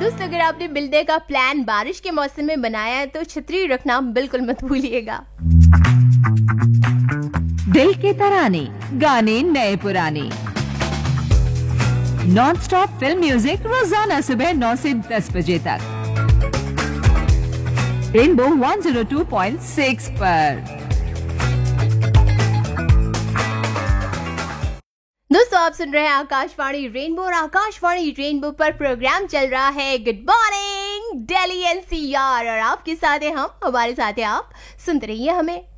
दोस्तों, अगर आपने मिलने का प्लान बारिश के मौसम में बनाया है तो छतरी रखना बिल्कुल मत भूलिएगा। दिल के तराने, गाने नए पुराने, नॉन स्टॉप फिल्म म्यूजिक रोजाना सुबह 9 से 10 बजे तक रेनबो 102.6 पर। दोस्तों, आप सुन रहे हैं आकाशवाणी रेनबो और आकाशवाणी रेनबो पर प्रोग्राम चल रहा है गुड मॉर्निंग दिल्ली एनसीआर और आपके साथ हैं हम, हमारे साथ हैं आप। सुनते रहिए हमें।